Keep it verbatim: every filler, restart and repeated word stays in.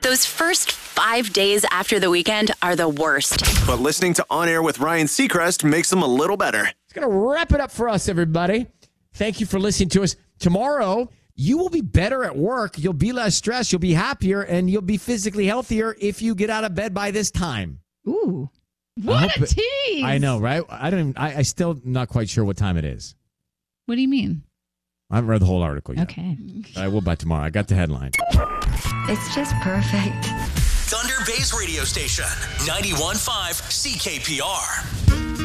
Those first five days after the weekend are the worst. But listening to On Air with Ryan Seacrest makes them a little better. It's going to wrap it up for us, everybody. Thank you for listening to us. Tomorrow, you will be better at work. You'll be less stressed. You'll be happier, and you'll be physically healthier if you get out of bed by this time. Ooh. What a it, tease. I know, right? I don't. Even, I, I still not quite sure what time it is. What do you mean? I haven't read the whole article yet. Okay. But I will by tomorrow. I got the headline. It's just perfect. Thunder Bay's radio station, ninety-one point five C K P R.